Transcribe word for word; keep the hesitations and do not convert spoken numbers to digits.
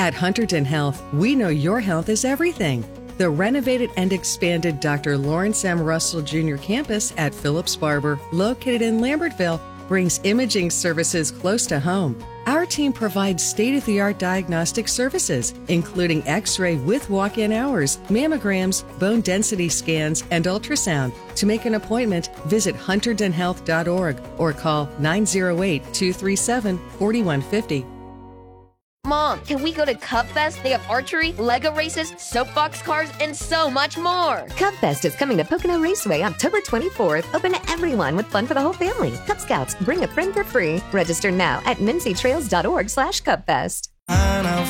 At Hunterdon Health, we know your health is everything. The renovated and expanded Doctor Lawrence M. Russell Junior campus at Phillips Barber, located in Lambertville, brings imaging services close to home. Our team provides state-of-the-art diagnostic services, including X-ray with walk-in hours, mammograms, bone density scans, and ultrasound. To make an appointment, visit hunterdon health dot org or call nine oh eight, two three seven, four one five oh. Mom, can we go to Cub Fest? They have archery, Lego races, soapbox cars, and so much more. Cub Fest is coming to Pocono Raceway October twenty-fourth. Open to everyone with fun for the whole family. Cub Scouts, bring a friend for free. Register now at mincy trails dot org slash Cub Fest. I know